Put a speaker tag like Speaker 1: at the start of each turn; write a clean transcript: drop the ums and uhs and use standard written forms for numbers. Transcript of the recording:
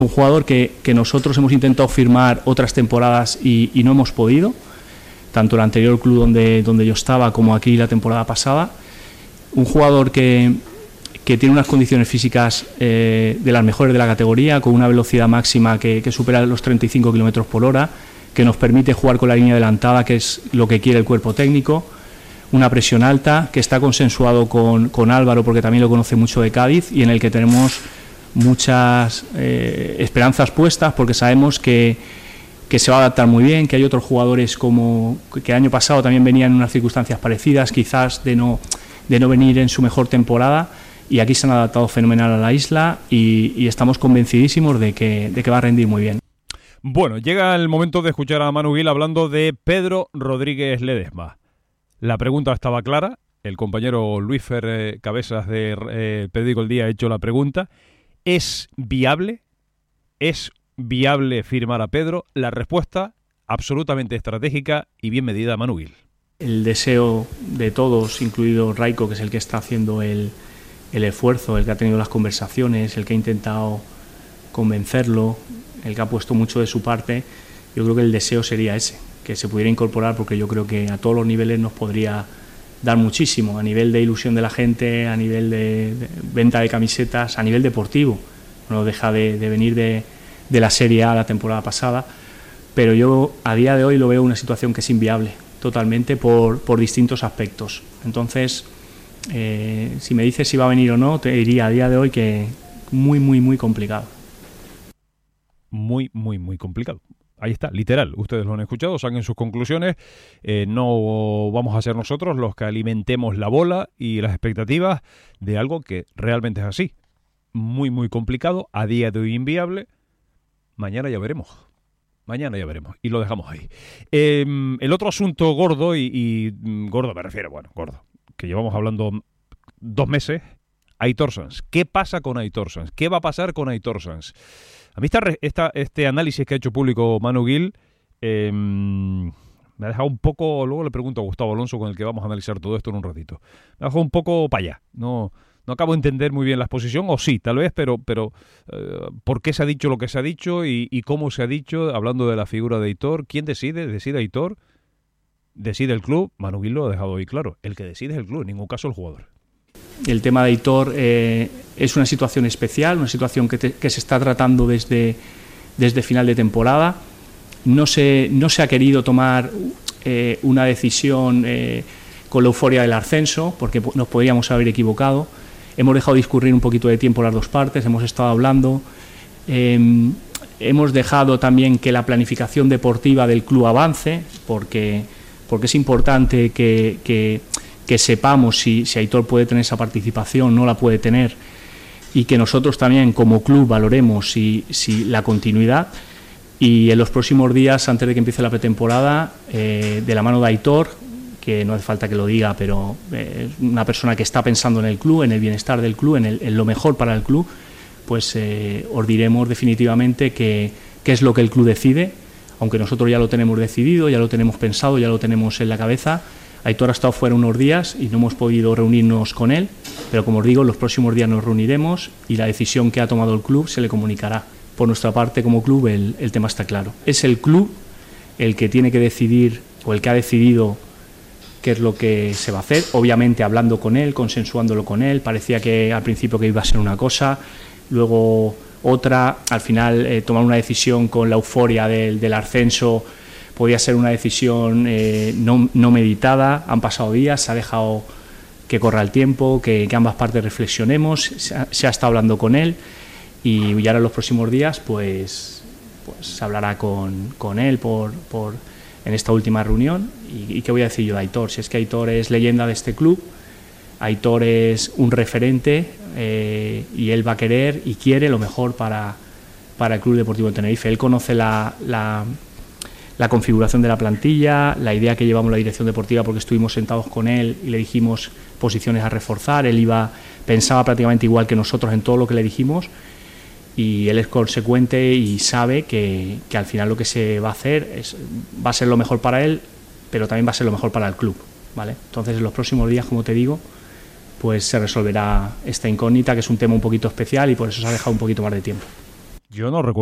Speaker 1: Un jugador que nosotros hemos intentado firmar otras temporadas y no hemos podido, tanto el anterior club donde yo estaba como aquí la temporada pasada. Un jugador que tiene unas condiciones físicas de las mejores de la categoría, con una velocidad máxima que supera los 35 km por hora, que nos permite jugar con la línea adelantada, que es lo que quiere el cuerpo técnico, una presión alta, que está consensuado con Álvaro, porque también lo conoce mucho de Cádiz, y en el que tenemos muchas esperanzas puestas, porque sabemos que se va a adaptar muy bien, que hay otros jugadores como que el año pasado también venían en unas circunstancias parecidas, quizás de no venir en su mejor temporada, y aquí se han adaptado fenomenal a la isla y estamos convencidísimos de que va a rendir muy bien.
Speaker 2: Bueno, llega el momento de escuchar a Manu Gil hablando de Pedro Rodríguez Ledesma. La pregunta estaba clara, el compañero Luis Fer Cabezas de Periódico El Día ha hecho la pregunta. ¿Es viable? ¿Es viable firmar a Pedro? La respuesta absolutamente estratégica y bien medida, Manu Gil.
Speaker 1: El deseo de todos, incluido Raiko, que es el que está haciendo el esfuerzo, el que ha tenido las conversaciones, el que ha intentado convencerlo, el que ha puesto mucho de su parte, yo creo que el deseo sería ese, que se pudiera incorporar, porque yo creo que a todos los niveles nos podría dar muchísimo, a nivel de ilusión de la gente, a nivel de venta de camisetas, a nivel deportivo. No deja de venir de la Serie A la temporada pasada, pero yo a día de hoy lo veo una situación que es inviable totalmente por distintos aspectos. Entonces, si me dices si va a venir o no, te diría a día de hoy que muy complicado.
Speaker 2: Muy complicado. Ahí está, literal, ustedes lo han escuchado, saquen sus conclusiones. No vamos a ser nosotros los que alimentemos la bola y las expectativas de algo que realmente es así. Muy complicado, a día de hoy inviable. Mañana ya veremos. Y lo dejamos ahí. El otro asunto gordo, y gordo me refiero, gordo, que llevamos hablando 2 meses, Aitor Sans. ¿Qué pasa con Aitor Sans? ¿Qué va a pasar con Aitor Sans? A mí este análisis que ha hecho público Manu Gil me ha dejado un poco, luego le pregunto a Gustavo Alonso, con el que vamos a analizar todo esto en un ratito, me ha dejado un poco para allá. No acabo de entender muy bien la exposición, o sí, tal vez, pero ¿por qué se ha dicho lo que se ha dicho y cómo se ha dicho, hablando de la figura de Aitor? ¿Quién decide? ¿Decide Aitor? ¿Decide el club? Manu Gil lo ha dejado hoy claro, el que decide es el club, en ningún caso el jugador.
Speaker 1: El tema de Aitor es una situación especial, una situación que se está tratando desde final de temporada. No se ha querido tomar una decisión con la euforia del ascenso, porque nos podríamos haber equivocado. Hemos dejado discurrir un poquito de tiempo las dos partes, hemos estado hablando. Hemos dejado también que la planificación deportiva del club avance, porque es importante que sepamos si Aitor puede tener esa participación, no la puede tener, y que nosotros también como club valoremos si la continuidad. Y en los próximos días, antes de que empiece la pretemporada, de la mano de Aitor, que no hace falta que lo diga, pero es una persona que está pensando en el club, en el bienestar del club, en lo mejor para el club, pues os diremos definitivamente qué es lo que el club decide, aunque nosotros ya lo tenemos decidido, ya lo tenemos pensado, ya lo tenemos en la cabeza. Aitor ha estado fuera unos días y no hemos podido reunirnos con él, pero como os digo, los próximos días nos reuniremos y la decisión que ha tomado el club se le comunicará. Por nuestra parte, como club, el tema está claro. Es el club el que tiene que decidir, o el que ha decidido qué es lo que se va a hacer, obviamente hablando con él, consensuándolo con él. Parecía que al principio que iba a ser una cosa, luego otra. Al final tomar una decisión con la euforia del ascenso podía ser una decisión no meditada. Han pasado días, se ha dejado que corra el tiempo, que ambas partes reflexionemos. Se ha estado hablando con él y ahora en los próximos días pues se hablará con él en esta última reunión. ¿Y qué voy a decir yo de Aitor? Si es que Aitor es leyenda de este club, Aitor es un referente y él va a querer y quiere lo mejor para el Club Deportivo de Tenerife. Él conoce la configuración de la plantilla, la idea que llevamos la dirección deportiva, porque estuvimos sentados con él y le dijimos posiciones a reforzar. Él pensaba prácticamente igual que nosotros en todo lo que le dijimos, y él es consecuente y sabe que al final lo que se va a hacer va a ser lo mejor para él, pero también va a ser lo mejor para el club, ¿vale? Entonces en los próximos días, como te digo, pues se resolverá esta incógnita, que es un tema un poquito especial y por eso se ha dejado un poquito más de tiempo.
Speaker 2: Yo no recuerdo